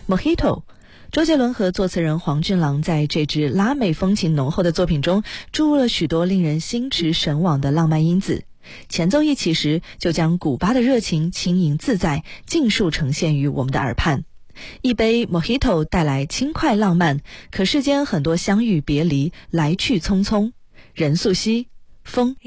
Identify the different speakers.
Speaker 1: Mojito。周杰伦和作词人黄俊郎在这支拉美风情浓厚的作品中注入了许多令人心驰神往的浪漫因子，前奏一起时就将古巴的热情轻盈自在尽数呈现于我们的耳畔。一杯 Mojito 带来轻快浪漫，可世间很多相遇别离，来去匆匆。任素汐，风。